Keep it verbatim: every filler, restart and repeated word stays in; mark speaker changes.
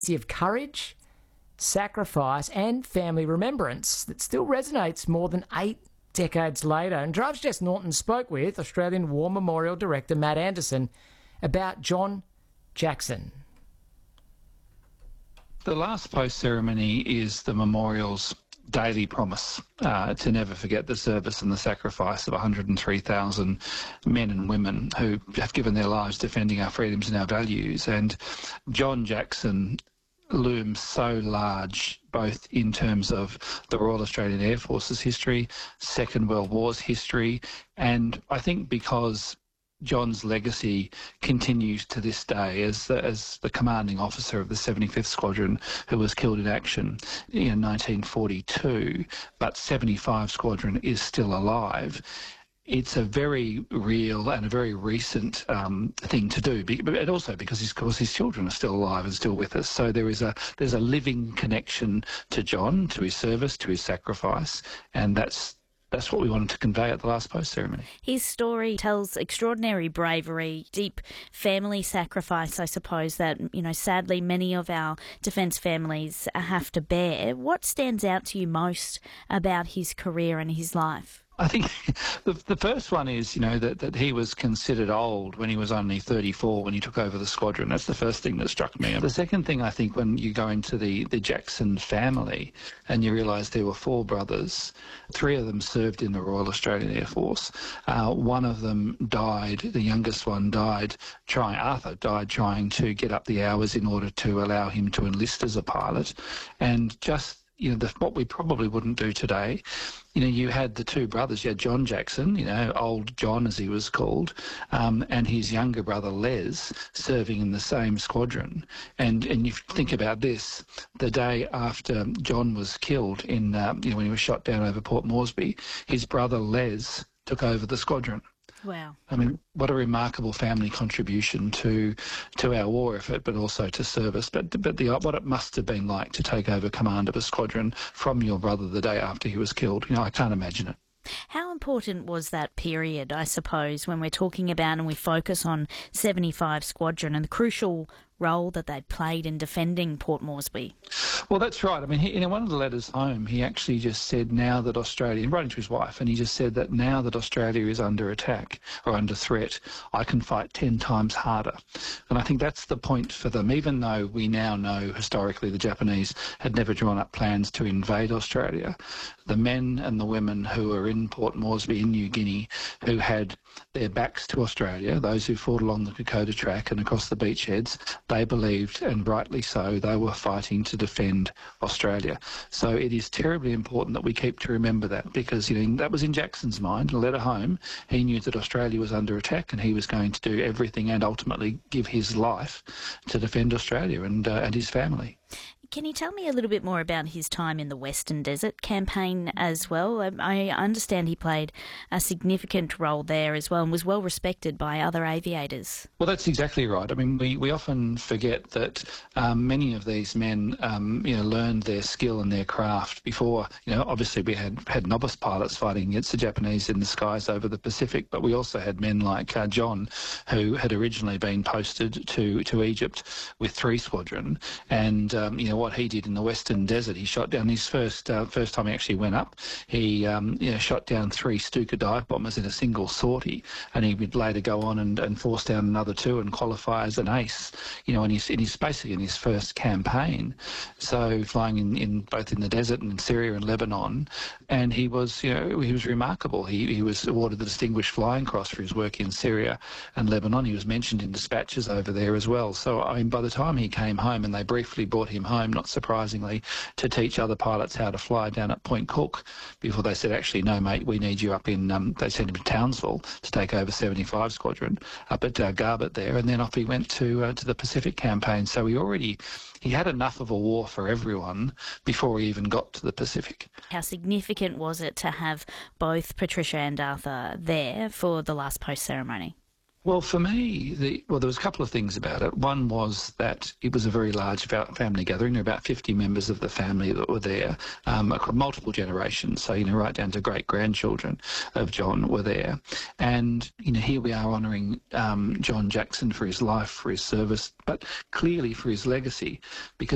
Speaker 1: of courage, sacrifice and family remembrance that still resonates more than eight decades later. And Drives Jess Norton spoke with Australian War Memorial Director Matt Anderson about John Jackson.
Speaker 2: The last post ceremony is the memorial's daily promise uh, to never forget the service and the sacrifice of one hundred three thousand men and women who have given their lives defending our freedoms and our values. And John Jackson looms so large, both in terms of the Royal Australian Air Force's history, Second World War's history, and I think because John's legacy continues to this day as the, as the commanding officer of the seventy-fifth Squadron, who was killed in action in nineteen forty-two, but seventy-five Squadron is still alive. It's a very real and a very recent um, thing to do, but also because his, of course, his children are still alive and still with us. So there is a there's a living connection to John, to his service, to his sacrifice, and that's That's what we wanted to convey at the last post ceremony.
Speaker 3: His story tells extraordinary bravery, deep family sacrifice, I suppose, that, you know, sadly many of our defence families have to bear. What stands out to you most about his career and his life?
Speaker 2: I think the, the first one is, you know, that, that he was considered old when he was only thirty-four when he took over the squadron. That's the first thing that struck me. The second thing, I think, when you go into the, the Jackson family and you realise there were four brothers, three of them served in the Royal Australian Air Force. Uh, one of them died, the youngest one died, trying, Arthur died trying to get up the hours in order to allow him to enlist as a pilot. And just, you know, the, what we probably wouldn't do today, you know, you had the two brothers. You had John Jackson, you know, old John as he was called, um, and his younger brother Les serving in the same squadron. And and you think about this, the day after John was killed in, uh, you know, when he was shot down over Port Moresby, his brother Les took over the squadron.
Speaker 3: Wow.
Speaker 2: I mean, what a remarkable family contribution to to our war effort, but also to service. But but the what it must have been like to take over command of a squadron from your brother the day after he was killed. You know, I can't imagine it.
Speaker 3: How important was that period, I suppose, when we're talking about and we focus on seventy-five Squadron and the crucial role that they played in defending Port Moresby?
Speaker 2: Well, that's right. I mean, he, in one of the letters home, he actually just said now that Australia, writing to his wife, and he just said that now that Australia is under attack or under threat, I can fight ten times harder. And I think that's the point for them, even though we now know historically the Japanese had never drawn up plans to invade Australia. The men and the women who were in Port Moresby in New Guinea, who had their backs to Australia, those who fought along the Kokoda track and across the beachheads, they believed, and rightly so, they were fighting to defend Australia. So it is terribly important that we keep to remember that, because, you know, that was in Jackson's mind. A letter home, he knew that Australia was under attack and he was going to do everything and ultimately give his life to defend Australia and, uh, and his family.
Speaker 3: Can you tell me a little bit more about his time in the Western Desert campaign as well? I understand he played a significant role there as well and was well respected by other aviators.
Speaker 2: Well, that's exactly right. I mean, we, we often forget that um, many of these men, um, you know, learned their skill and their craft before, you know, obviously we had, had novice pilots fighting against the Japanese in the skies over the Pacific, but we also had men like uh, John, who had originally been posted to, to Egypt with three Squadron, and, um, you know, what he did in the Western Desert, he shot down his first uh, first time he actually went up. He um, you know, shot down three Stuka dive bombers in a single sortie, and he would later go on and, and force down another two and qualify as an ace. You know, in his in his basically in his first campaign. So flying in, in both in the desert and in Syria and Lebanon, and he was you know he was remarkable. He he was awarded the Distinguished Flying Cross for his work in Syria and Lebanon. He was mentioned in dispatches over there as well. So I mean, by the time he came home, and they briefly brought him home, not surprisingly, to teach other pilots how to fly down at Point Cook before they said, actually, no, mate, we need you up in, um, they sent him to Townsville to take over seventy-five Squadron up at uh, Garbutt there, and then off he went to uh, to the Pacific campaign. So he already, he had enough of a war for everyone before he even got to the Pacific.
Speaker 3: How significant was it to have both Patricia and Arthur there for the last post ceremony?
Speaker 2: Well, for me, the, well, there was a couple of things about it. One was that it was a very large family gathering. There were about fifty members of the family that were there, um, across multiple generations. So, you know, right down to great-grandchildren of John were there. And, you know, here we are honouring um, John Jackson for his life, for his service, but clearly for his legacy, because